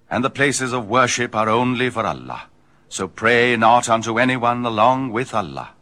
and the places of worship are only for Allah. So pray not unto anyone along with Allah.